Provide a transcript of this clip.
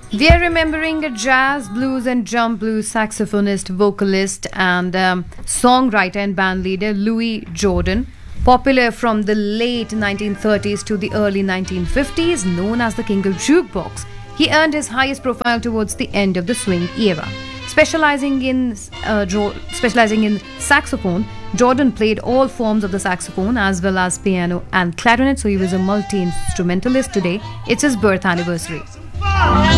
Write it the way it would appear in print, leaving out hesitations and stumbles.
We are remembering a jazz, blues, and jump blues saxophonist, vocalist, and songwriter and band leader Louis Jordan. Popular from the late 1930s to the early 1950s, known as the King of Jukebox, he earned his highest profile towards the end of the swing era. Specializing in saxophone, Jordan played all forms of the saxophone as well as piano and clarinet, so he was a multi instrumentalist. Today, it's his birth anniversary.